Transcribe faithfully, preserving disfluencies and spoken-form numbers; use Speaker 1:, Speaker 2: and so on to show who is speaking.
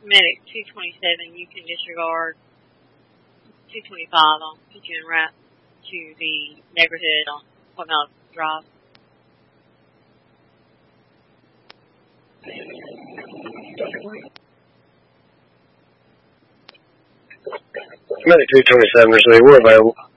Speaker 1: Medic two twenty-seven, you can disregard two twenty-five on put you en route to the neighborhood on Point Mountain Drive.
Speaker 2: Medic two twenty-seven, or so we're available.